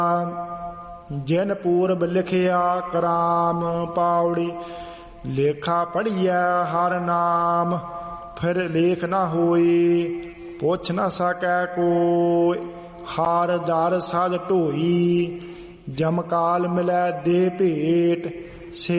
ਜਿਨ ਪੂਰਬ ਲਿਖਿਆ ਕਰਾਮ ਪਾਉੜੀ। ਲੇਖਾ ਪੜ੍ਹੀਐ ਹਰ ਨਾਮ ਫਿਰ ਲੇਖ ਨਾ ਹੋਈ। ਪੁੱਛ ਨਾ ਸਕੈ ਕੋਈ ਹਾਰ ਦਰ ਸਦ ਢੋਈ। ਜਮਕਾਲ ਮਿਲੈ ਦੇ ਭੇਟ ਸੇ